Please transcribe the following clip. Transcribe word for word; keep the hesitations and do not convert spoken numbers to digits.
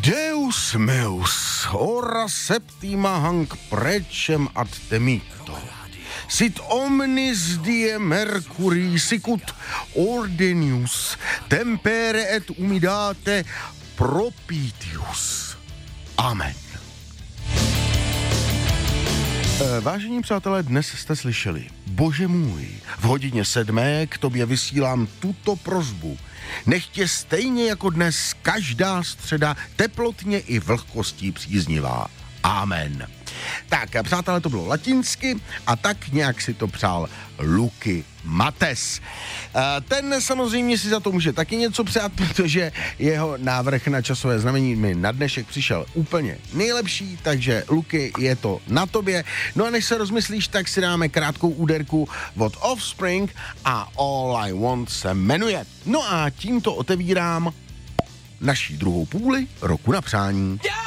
Deus meus, ora septima hanc precem ad temito. Sit omnis die mercuri sicut ordenius, tempere et humidate propitius. Amen. Vážení přátelé, dnes jste slyšeli: Bože můj, v hodině sedmé k tobě vysílám tuto prosbu. Nech tě stejně jako dnes každá středa teplotně i vlhkostí příznivá. Amen. Tak, přátelé, to bylo latinsky a tak nějak si to přál Luky Mates. Ten samozřejmě si za to může taky něco přát, protože jeho návrh na časové znamení mi na dnešek přišel úplně nejlepší, takže Luky, je to na tobě. No a než se rozmyslíš, tak si dáme krátkou úderku od Offspring a All I Want se jmenuje. No a tímto otevírám naší druhou půli roku na přání. Yeah!